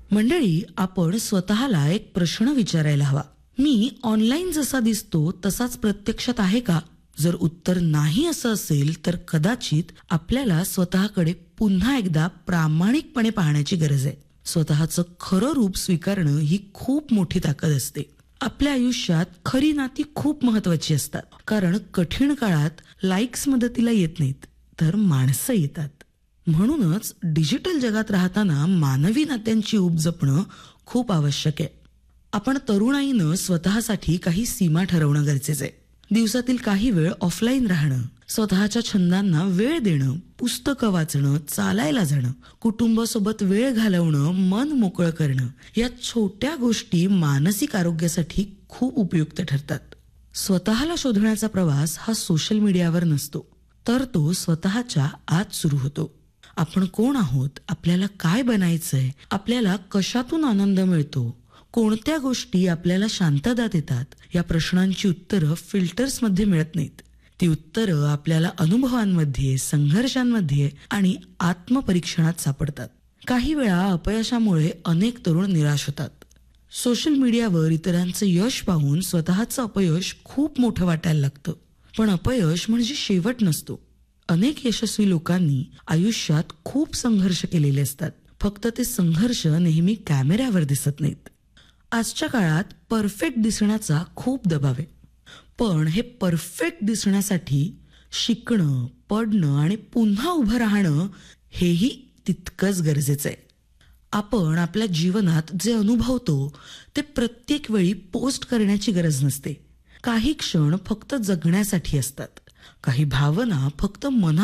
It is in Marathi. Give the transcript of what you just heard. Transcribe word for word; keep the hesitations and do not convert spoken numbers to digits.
मंडळी, आपण स्वतःला एक प्रश्न विचारायला हवा. मी ऑनलाईन जसा दिसतो तसाच प्रत्यक्षात आहे का? जर उत्तर नाही असं असेल तर कदाचित आपल्याला स्वतःकडे पुन्हा एकदा प्रामाणिकपणे पाहण्याची गरज आहे. स्वतःचं खरं रूप स्वीकारणं ही खूप मोठी ताकद असते. आपल्या आयुष्यात खरी नाती खूप महत्वाची असतात, कारण कठीण काळात लाईक्स मदतीला येत नाहीत, तर माणसं येतात. म्हणूनच डिजिटल जगात राहताना मानवी नात्यांची ऊब जपणं खूप आवश्यक आहे. आपण तरुणाईनं स्वतःसाठी काही सीमा ठरवणं गरजेचं आहे. दिवसातील काही वेळ ऑफलाईन राहणं, स्वतःच्या छंदांना वेळ देणं, पुस्तकं वाचणं, चालायला जाणं, कुटुंबासोबत वेळ घालवणं, मन मोकळं करणं, या छोट्या गोष्टी मानसिक आरोग्यासाठी खूप उपयुक्त ठरतात. स्वतःला शोधण्याचा प्रवास हा सोशल मीडियावर नसतो, तर तो स्वतःच्या आत सुरू होतो. आपण कोण आहोत, आपल्याला काय बनायचंय, आपल्याला कशातून आनंद मिळतो, कोणत्या गोष्टी आपल्याला शांतता देतात, या प्रश्नांची उत्तरं फिल्टर्समध्ये मिळत नाहीत. ती उत्तरं आपल्याला अनुभवांमध्ये, संघर्षांमध्ये आणि आत्मपरीक्षणात सापडतात. काही वेळा अपयशामुळे अनेक तरुण निराश होतात. सोशल मीडियावर इतरांचं यश पाहून स्वतःचं अपयश खूप मोठं वाटायला लागतं. पण अपयश म्हणजे शेवट नसतो. अनेक यशस्वी लोकांनी आयुष्यात खूप संघर्ष केलेले असतात, फक्त ते संघर्ष नेहमी कॅमेऱ्यावर दिसत नाहीत. आजच्या काळात परफेक्ट दिसण्याचा खूप दबाव आहे, पण हे परफेक्ट दिसण्यासाठी शिकणं, पडणं आणि पुन्हा उभं राहणं हेही तितकंच गरजेचं आहे. आपण आपल्या जीवनात जे अनुभवतो ते प्रत्येक वेळी पोस्ट करण्याची गरज नसते. काही क्षण फक्त जगण्यासाठी असतात, काही भावना फक्त मनात